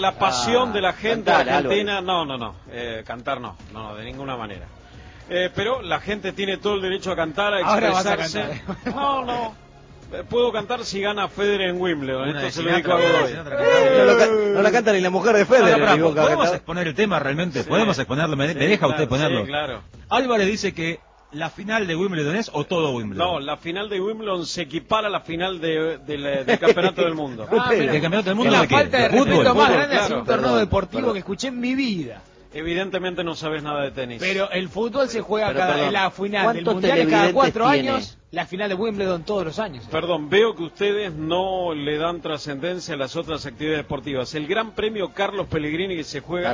la pasión de la gente cantar, argentina. No, cantar no, de ninguna manera. Pero la gente tiene todo el derecho a cantar, a expresarse. Ahora vas a cantar. No. Puedo cantar si gana Federer en Wimbledon. Una Esto se de lo digo a Sinatra, Godoy. No la canta ni la mujer de Federer. ¿Podemos exponer el tema realmente? Sí. ¿Podemos exponerlo? ¿Me deja usted ponerlo? Sí, claro. Álvarez dice que la final de Wimbledon es o todo Wimbledon. No, la final de Wimbledon se equipara a la final del Campeonato del Mundo. ¿Del Campeonato del Mundo? Es la ¿De qué? falta de ¿Fútbol? respeto más Fútbol, grande hacia claro. un torneo Perdón, deportivo perdón. que escuché en mi vida. Evidentemente no sabes nada de tenis. Pero el fútbol se juega Pero, en perdón, la final del ¿cuántos mundial cada 4 televidentes años, la final de Wimbledon todos los años. Perdón, veo que ustedes no le dan trascendencia a las otras actividades deportivas. El Gran Premio Carlos Pellegrini que se juega,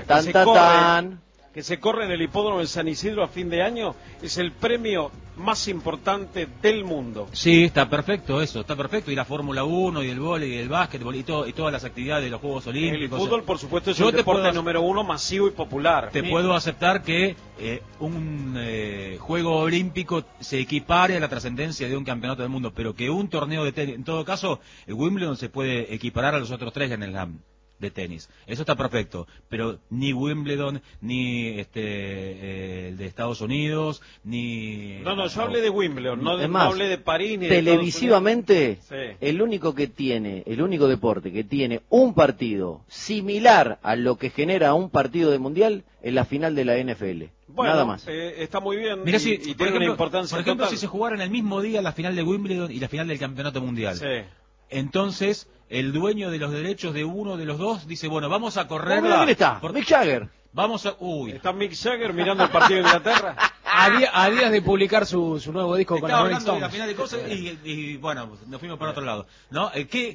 que se corre en el hipódromo de San Isidro a fin de año, es el premio más importante del mundo. Sí, está perfecto eso, está perfecto. Y la Fórmula 1, y el vóley, y el básquetbol, y todas las actividades de los Juegos El Olímpicos. fútbol, por supuesto, es Yo el te deporte puedo- número uno masivo y popular. Te puedo aceptar que un juego olímpico se equipare a la trascendencia de un campeonato del mundo, pero que un torneo de tenis, en todo caso, el Wimbledon se puede equiparar a los otros 3 Grand Slam de tenis. Eso está perfecto, pero ni Wimbledon, ni el de Estados Unidos, ni... No, yo hablé de Wimbledon, no Es más, hablé de París ni de televisivamente, Estados Unidos. Sí. el único deporte que tiene un partido similar a lo que genera un partido de mundial es la final de la NFL. Bueno, Nada más. Está muy bien. Mirá, y tiene una importancia por ejemplo, total. si se jugaran el mismo día la final de Wimbledon y la final del Campeonato Mundial, Sí. entonces el dueño de los derechos de uno de los dos dice, bueno, vamos a ¿Quién correrla. está? Mick Jagger. Vamos a... Uy. ¿Está Mick Jagger mirando el partido de Inglaterra? A días de publicar su nuevo disco con Estaba los Rolling hablando de la Stones. final de cosas y bueno, nos fuimos para otro lado. ¿No?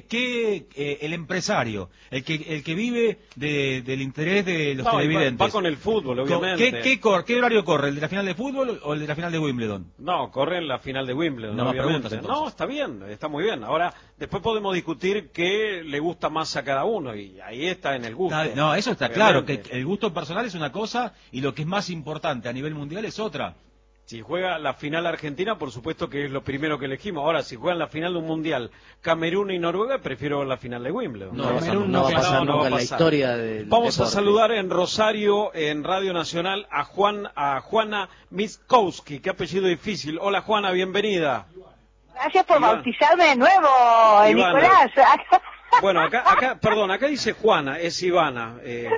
El empresario, el que vive del interés de los No, televidentes. va con el fútbol, obviamente. ¿Qué horario corre? ¿El de la final de fútbol o el de la final de Wimbledon? No, corre en la final de Wimbledon, No más obviamente. preguntas, entonces. No, está bien, está muy bien. Ahora, después podemos discutir qué le gusta más a cada uno, y ahí está en el gusto. No, eso está claro, que Obviamente. el gusto personal es una cosa y lo que es más importante a nivel mundial es otra. Si juega la final Argentina, por supuesto que es lo primero que elegimos. Ahora, si juegan la final de un mundial Camerún y Noruega, prefiero ver la final de Wimbledon. No va a pasar nunca en la historia del Vamos a deporte. saludar en Rosario, en Radio Nacional, a Juana Miskowski. Qué apellido difícil. Hola, Juana, bienvenida. Gracias por Iván. bautizarme de nuevo, Ivana. Nicolás. Bueno, acá dice Juana, es Ivana.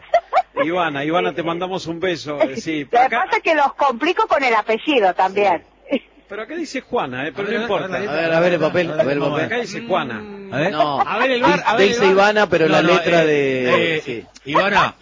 Ivana, te mandamos un beso. Sí, Lo que pasa es que los complico con el apellido también. pero acá dice Juana, pero A ver, no importa. A ver el papel. A ver el Vamos a ver. Acá papel. dice Juana. A ver. No, A ver el bar, a ver el dice bar. Ivana, pero la letra de... sí. sí. Ivana,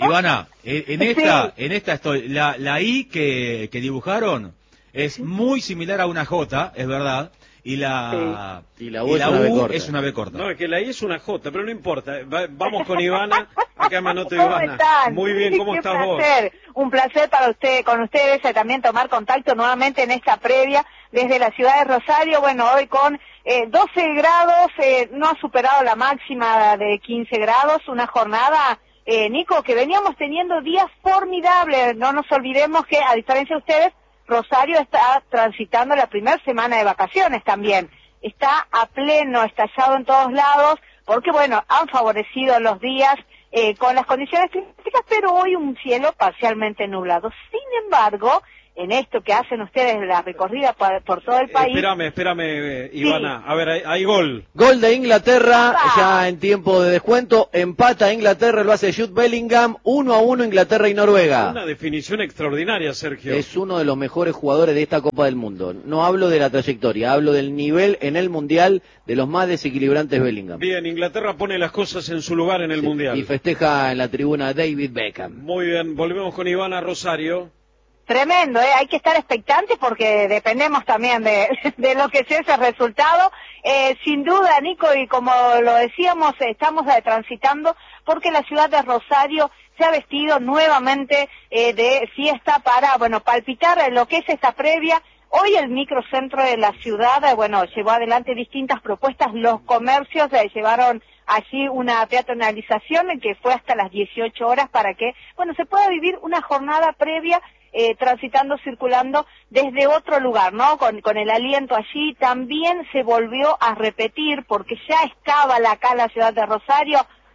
en esta estoy. La I que dibujaron es muy similar a una J, es verdad, y la U es una B corta. es una B corta. No, es que la I es una J, pero no importa. Vamos con Ivana. Acá me anoto ¿Cómo Ivana. están? Muy bien, ¿cómo Qué estás vos? placer. Un placer con ustedes también tomar contacto nuevamente en esta previa desde la ciudad de Rosario. Bueno, hoy con 12 grados, no ha superado la máxima de 15 grados, una jornada, Nico, que veníamos teniendo días formidables. No nos olvidemos que, a diferencia de ustedes, Rosario está transitando la primera semana de vacaciones también. Está a pleno, estallado en todos lados, porque bueno, han favorecido los días con las condiciones climáticas, pero hoy un cielo parcialmente nublado. Sin embargo, en esto que hacen ustedes, la recorrida por todo el país... Espérame, Ivana. A ver, hay gol. Gol de Inglaterra, ¡Papá! ya en tiempo de descuento, empata Inglaterra, lo hace Jude Bellingham, 1-1 Inglaterra y Noruega. Una definición extraordinaria, Sergio. Es uno de los mejores jugadores de esta Copa del Mundo. No hablo de la trayectoria, hablo del nivel en el Mundial de los más desequilibrantes Bellingham. Bien, Inglaterra pone las cosas en su lugar en el Sí, Mundial. y festeja en la tribuna David Beckham. Muy bien, volvemos con Ivana Rosario. Tremendo, hay que estar expectantes porque dependemos también de lo que sea ese resultado. Sin duda, Nico, y como lo decíamos, estamos transitando porque la ciudad de Rosario se ha vestido nuevamente de fiesta para, bueno, palpitar lo que es esta previa. Hoy el microcentro de la ciudad, bueno, llevó adelante distintas propuestas. Los comercios llevaron allí una peatonalización que fue hasta las 18 horas para que, bueno, se pueda vivir una jornada previa transitando, circulando desde otro lugar, ¿no? Con el aliento allí. También se volvió a repetir, porque ya estaba acá en la ciudad de Rosario,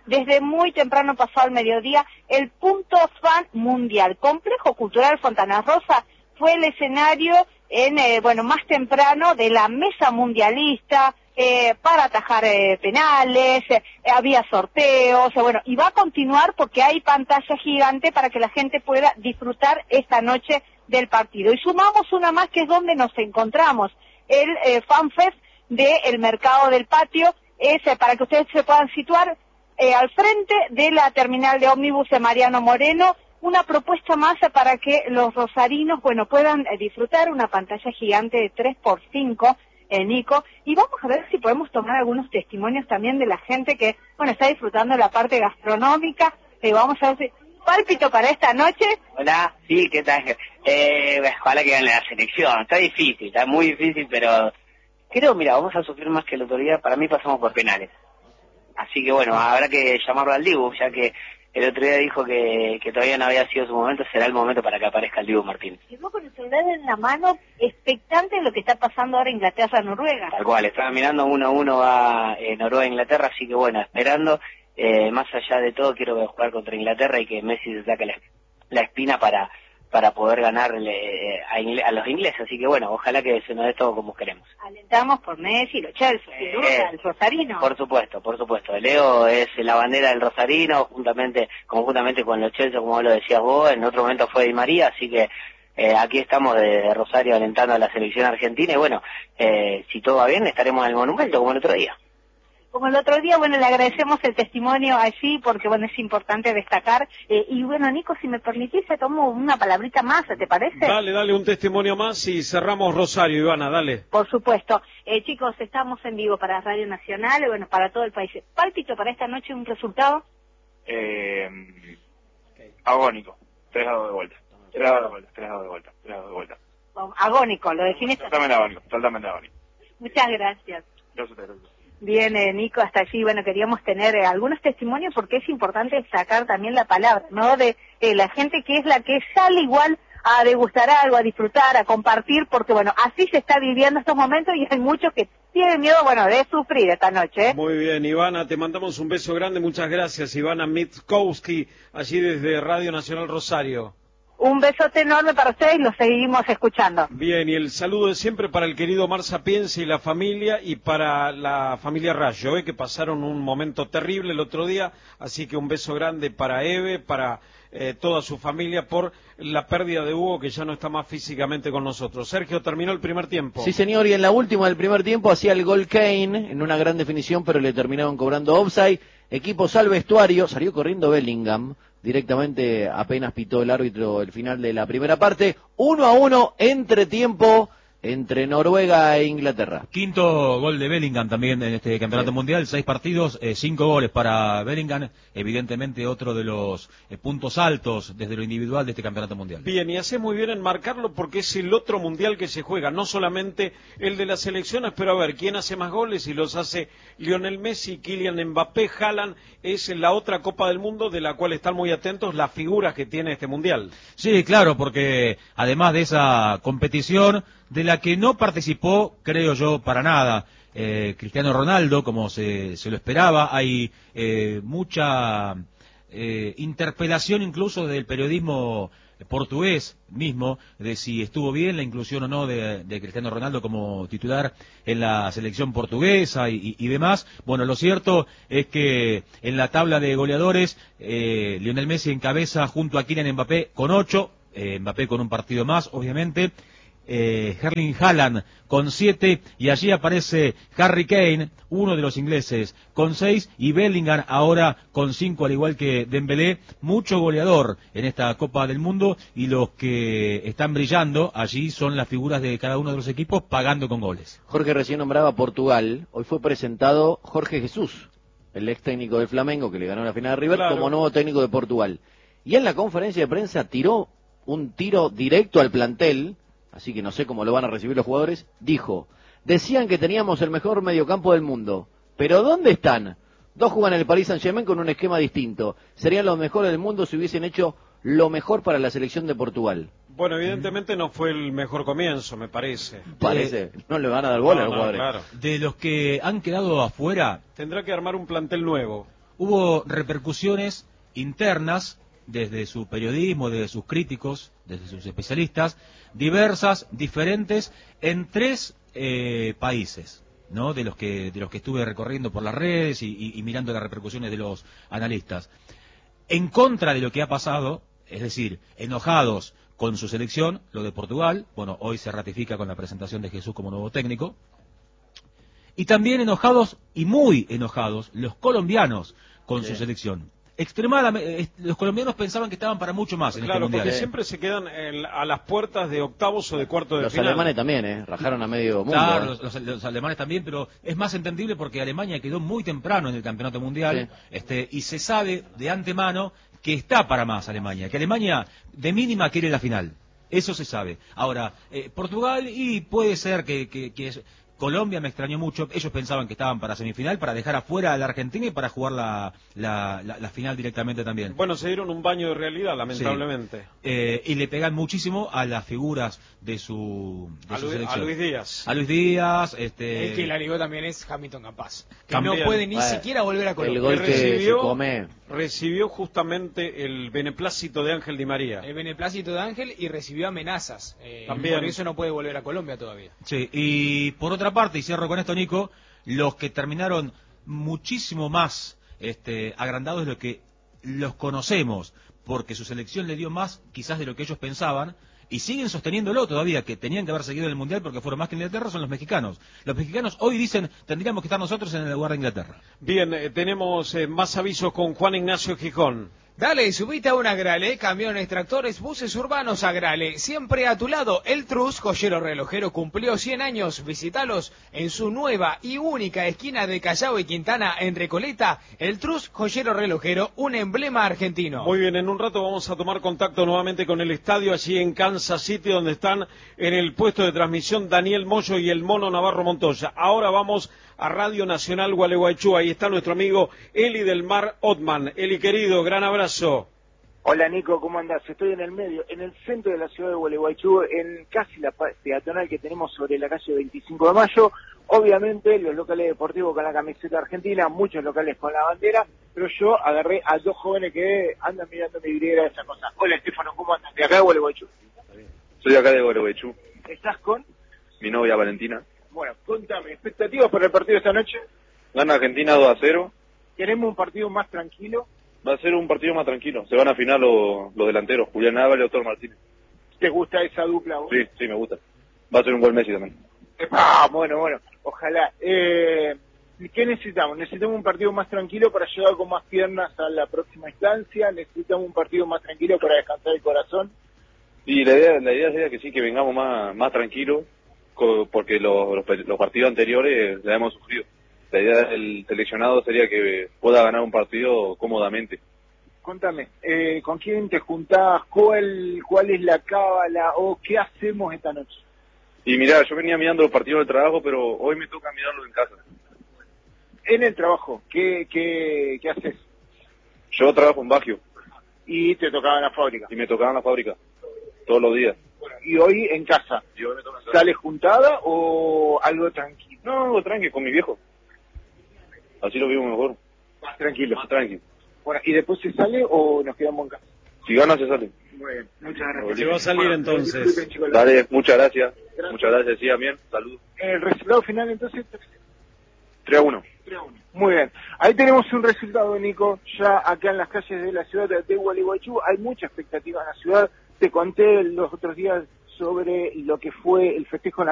desde muy temprano pasado el mediodía, el Punto Fan Mundial. Complejo Cultural Fontana Rosa fue el escenario más temprano de la mesa mundialista, para atajar penales, había sorteos, y va a continuar porque hay pantalla gigante para que la gente pueda disfrutar esta noche del partido. Y sumamos una más, que es donde nos encontramos, el FanFest del Mercado del Patio, para que ustedes se puedan situar al frente de la terminal de ómnibus de Mariano Moreno, una propuesta más para que los rosarinos, puedan disfrutar una pantalla gigante de 3x5, Nico, y vamos a ver si podemos tomar algunos testimonios también de la gente que, está disfrutando de la parte gastronómica. Vamos a ver si... ¿Pálpito para esta noche? Hola, sí, ¿qué tal? Ojalá que gane la selección. Está difícil, está muy difícil, pero creo, vamos a sufrir más que el otro día. Para mí pasamos por penales. Así que habrá que llamarlo al Dibu, ya que el otro día dijo que todavía no había sido su momento. Será el momento para que aparezca el Dibu Martínez. Llegó con el celular en la mano, expectante de lo que está pasando ahora en Inglaterra-Noruega. Tal cual, estaba mirando 1-1 va Noruega-Inglaterra, así que esperando. Más allá de todo, quiero jugar contra Inglaterra y que Messi se saque la espina para poder ganarle a los ingleses. Así que ojalá que se nos dé todo como queremos. Alentamos por Messi, los Chelsea, el rosarino. Por supuesto. Leo es la bandera del rosarino, conjuntamente con los Chelsea, como lo decías vos. En otro momento fue Di María, así que aquí estamos de Rosario alentando a la selección argentina. Y si todo va bien, estaremos en el Monumento como el otro día. Como el otro día, le agradecemos el testimonio allí, porque, es importante destacar. Nico, si me permitís, te tomo una palabrita más, ¿te parece? Dale, un testimonio más y cerramos Rosario, Ivana, dale. Por supuesto. Chicos, estamos en vivo para Radio Nacional, para todo el país. Pálpito para esta noche, un resultado. Agónico. 3-2 de vuelta. 3-2 de vuelta. Agónico, lo definiste. Totalmente agónico. Muchas gracias. Gracias. Bien, Nico, hasta allí, queríamos tener algunos testimonios, porque es importante sacar también la palabra, ¿no? De la gente que es la que sale igual a degustar algo, a disfrutar, a compartir, porque, así se está viviendo estos momentos y hay muchos que tienen miedo, de sufrir esta noche, ¿eh? Muy bien, Ivana, te mandamos un beso grande, muchas gracias, Ivana Mitkowski, allí desde Radio Nacional Rosario. Un besote enorme para ustedes y los seguimos escuchando. Bien, y el saludo de siempre para el querido Mar Sapienza y la familia, y para la familia Rayo, que pasaron un momento terrible el otro día, así que un beso grande para Eve, para toda su familia, por la pérdida de Hugo, que ya no está más físicamente con nosotros. Sergio, terminó el primer tiempo. Sí, señor, y en la última del primer tiempo hacía el gol Kane, en una gran definición, pero le terminaron cobrando offside. Equipo al vestuario, salió corriendo Bellingham, directamente apenas pitó el árbitro el final de la primera parte. 1-1 entretiempo entre Noruega e Inglaterra. Quinto gol de Bellingham también en este campeonato mundial, 6 partidos, 5 goles para Bellingham, evidentemente otro de los puntos altos desde lo individual de este campeonato mundial. Bien, y hace muy bien en marcarlo porque es el otro mundial que se juega, no solamente el de las selecciones, pero a ver, ¿quién hace más goles? Y los hace Lionel Messi, Kylian Mbappé, Haaland, es la otra Copa del Mundo de la cual están muy atentos las figuras que tiene este mundial. Sí, claro, porque además de esa competición, de la que no participó, creo yo, para nada, Cristiano Ronaldo, como se lo esperaba. Hay mucha interpelación incluso del periodismo portugués mismo, de si estuvo bien la inclusión o no de Cristiano Ronaldo como titular en la selección portuguesa y demás. Bueno, lo cierto es que en la tabla de goleadores, Lionel Messi encabeza junto a Kylian Mbappé con 8, Mbappé con un partido más, obviamente, Erling Haaland con 7, y allí aparece Harry Kane, uno de los ingleses, con 6, y Bellingham ahora con 5, al igual que Dembélé. Mucho goleador en esta Copa del Mundo, y los que están brillando allí son las figuras de cada uno de los equipos, pagando con goles. Jorge recién nombraba Portugal. Hoy fue presentado Jorge Jesús, el ex técnico del Flamengo, que le ganó la final a River, como nuevo técnico de Portugal. Y en la conferencia de prensa tiró un tiro directo al plantel, así que no sé cómo lo van a recibir los jugadores. Dijo: decían que teníamos el mejor mediocampo del mundo, pero ¿dónde están? 2 juegan en el Paris Saint-Germain con un esquema distinto. Serían los mejores del mundo si hubiesen hecho lo mejor para la selección de Portugal. Bueno, evidentemente no fue el mejor comienzo, me parece. Parece, no le van a dar bola a los jugadores. Claro. De los que han quedado afuera, tendrá que armar un plantel nuevo. hubo repercusiones internas desde su periodismo, desde sus críticos, desde sus especialistas, diversas, diferentes, en 3 países, ¿no? De los que estuve recorriendo por las redes y mirando las repercusiones de los analistas. En contra de lo que ha pasado, es decir, enojados con su selección, lo de Portugal, bueno, hoy se ratifica con la presentación de Jesús como nuevo técnico, y también enojados, y muy enojados, los colombianos con su selección. Extremadamente, los colombianos pensaban que estaban para mucho más en este mundial. Porque siempre se quedan a las puertas de octavos o de cuartos de final. Los alemanes también, rajaron a medio mundo. Claro, los alemanes también, pero es más entendible porque Alemania quedó muy temprano en el campeonato mundial, y se sabe de antemano que está para más Alemania, que Alemania de mínima quiere la final. Eso se sabe. Ahora, Portugal, y puede ser que Colombia me extrañó mucho. Ellos pensaban que estaban para semifinal, para dejar afuera a la Argentina y para jugar la final directamente también. Bueno, se dieron un baño de realidad, lamentablemente. Sí. Y le pegan muchísimo a las figuras de su selección. A Luis Díaz. A Luis Díaz. El que la ligó también es Hamilton Campas, que también no puede ni siquiera volver a Colombia. El gol que se come. Recibió justamente el beneplácito de Ángel Di María. El beneplácito de Ángel, y recibió amenazas. También. Por eso no puede volver a Colombia todavía. Sí, y por otra parte, y cierro con esto, Nico, los que terminaron muchísimo más agrandados de lo que los conocemos, porque su selección le dio más quizás de lo que ellos pensaban, y siguen sosteniéndolo todavía, que tenían que haber seguido en el Mundial porque fueron más que Inglaterra, son los mexicanos. Los mexicanos hoy dicen, tendríamos que estar nosotros en el lugar de Inglaterra. Bien, tenemos más avisos con Juan Ignacio Gijón. Dale, subite a un Agrale, camiones, tractores, buses urbanos Agrale. Siempre a tu lado, El Trus, joyero relojero, cumplió 100 años. Visítalos en su nueva y única esquina de Callao y Quintana, en Recoleta. El Trus, joyero relojero, un emblema argentino. Muy bien, en un rato vamos a tomar contacto nuevamente con el estadio allí en Kansas City, donde están en el puesto de transmisión Daniel Moyo y el Mono Navarro Montoya. Ahora vamos a Radio Nacional Gualeguaychú. Ahí está nuestro amigo Eli del Mar Otman. Eli querido, gran abrazo. Hola Nico, ¿cómo andás? Estoy en el medio, en el centro de la ciudad de Gualeguaychú, en casi la peatonal que tenemos sobre la calle 25 de Mayo. Obviamente los locales deportivos con la camiseta argentina, muchos locales con la bandera, pero yo agarré a 2 jóvenes que andan mirando mi vidriera de esa cosa. Hola Estefano, ¿cómo andas? De acá de Gualeguaychú. Soy de acá de Gualeguaychú. ¿Estás con? Mi novia Valentina. Bueno, contame, ¿expectativas para el partido de esta noche? Gana Argentina 2-0. ¿Queremos un partido más tranquilo? Va a ser un partido más tranquilo. Se van a afinar los delanteros, Julián Álvarez y Autor Martínez. ¿Te gusta esa dupla vos? Sí, me gusta. Va a ser un gol Messi también. Bueno, ojalá. ¿Qué necesitamos? Necesitamos un partido más tranquilo para llegar con más piernas a la próxima instancia. Necesitamos un partido más tranquilo para descansar el corazón. Y la idea sería que sí, que vengamos más tranquilos, porque los partidos anteriores la hemos sufrido. La idea del seleccionado sería que pueda ganar un partido cómodamente. Contame, ¿con quién te juntás? ¿Cuál es la cábala? ¿O qué hacemos esta noche? Y mirá, yo venía mirando los partidos del trabajo, pero hoy me toca mirarlos en casa. En el trabajo, ¿qué haces? Yo trabajo en Baggio. ¿Y te tocaba en la fábrica? Y me tocaba en la fábrica, todos los días. ¿Y hoy en casa? Y hoy me toca en casa. ¿Sales juntada o algo tranquilo? No, algo tranquilo, con mi viejo. Así lo vivo mejor. Más tranquilo. Más tranquilo. Bueno, ¿y después se sale o nos quedamos en casa? Si gana, se sale. Muy bien, muchas gracias. Se va a salir entonces. Dale, muchas gracias. Muchas gracias, sí, bien. Saludos. El resultado final entonces... 3-1. Muy bien. Ahí tenemos un resultado, Nico, ya acá en las calles de la ciudad de Gualeguaychú. Hay mucha expectativa en la ciudad. Te conté los otros días sobre lo que fue el festejo en la